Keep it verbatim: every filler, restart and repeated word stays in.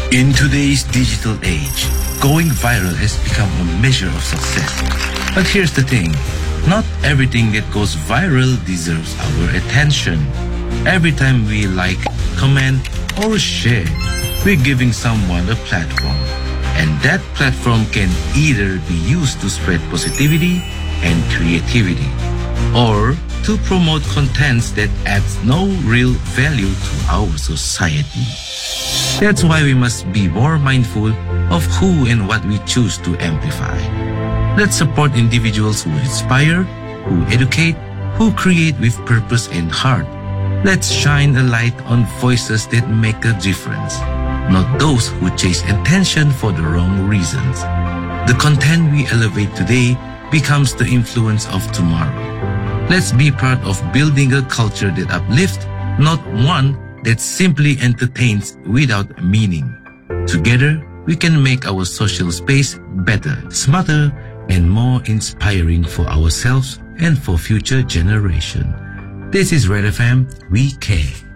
In today's digital age, going viral has become a measure of success. But here's the thing, not everything that goes viral deserves our attention. Every time we like, comment, or share, we're giving someone a platform. And that platform can either be used to spread positivity and creativity, or to promote contents that adds no real value to our society. That's why we must be more mindful of who and what we choose to amplify. Let's support individuals who inspire, who educate, who create with purpose and heart. Let's shine a light on voices that make a difference, not those who chase attention for the wrong reasons. The content we elevate today becomes the influence of tomorrow. Let's be part of building a culture that uplifts, not one that simply entertains without meaning. Together, we can make our social space better, smarter, and more inspiring for ourselves and for future generations. This is Red F M, we care.